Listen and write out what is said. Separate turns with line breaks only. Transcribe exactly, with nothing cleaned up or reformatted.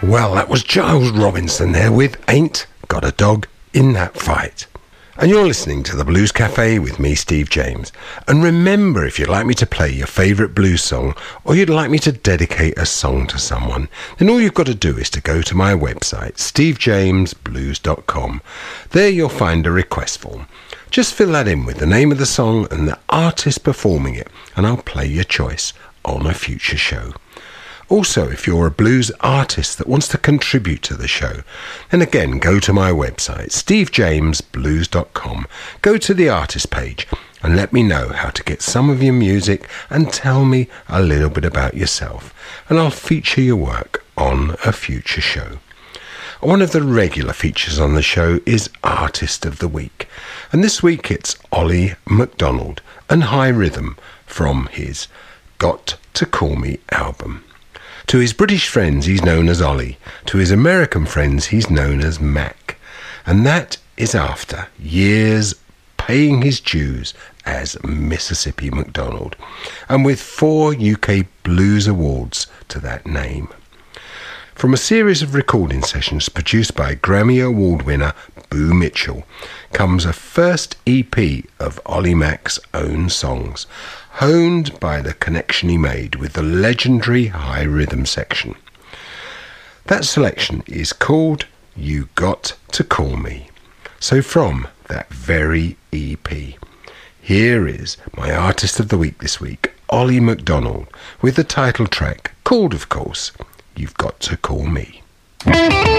Well, that was Giles Robinson there with Ain't Got a Dog in That Fight. And you're listening to The Blues Cafe with me, Steve James. And remember, if you'd like me to play your favourite blues song, or you'd like me to dedicate a song to someone, then all you've got to do is to go to my website, steve james blues dot com. There you'll find a request form. Just fill that in with the name of the song and the artist performing it, and I'll play your choice on a future show. Also, if you're a blues artist that wants to contribute to the show, then again, go to my website, steve james blues dot com. Go to the artist page and let me know how to get some of your music and tell me a little bit about yourself, and I'll feature your work on a future show. One of the regular features on the show is Artist of the Week, and this week it's Ollie McDonald and High Rhythm from his Got to Call Me album. To his British friends, he's known as Ollie. To his American friends, he's known as Mac. And that is after years paying his dues as Mississippi McDonald, and with four U K Blues Awards to that name. From a series of recording sessions produced by Grammy Award winner Boo Mitchell comes a first E P of Ollie Mac's own songs, honed by the connection he made with the legendary High Rhythm section. That selection is called You Got to Call Me. So from that very E P, here is my Artist of the Week this week, Ollie McDonald, with the title track called, of course, You've Got to Call Me.